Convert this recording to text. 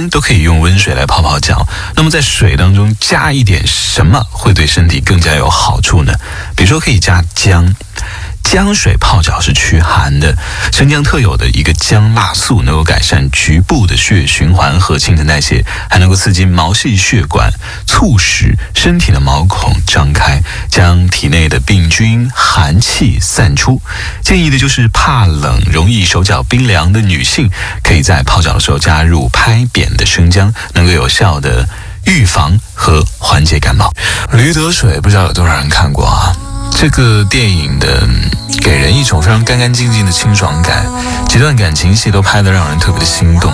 天都可以用温水来泡泡脚。那么在水当中加一点什么会对身体更加有好处呢？比如说可以加姜。姜水泡脚是驱寒的，生姜特有的一个姜辣素能够改善局部的血液循环和新陈代谢，还能够刺激毛细血管，促使身体的毛孔张开，将体内的病菌寒气散出。建议的就是怕冷、容易手脚冰凉的女性，可以在泡脚的时候加入拍扁的生姜，能够有效的预防和缓解感冒。驴得水不知道有多少人看过啊？这个电影的给人一种非常干干净净的清爽感，几段感情戏都拍得让人特别的心动。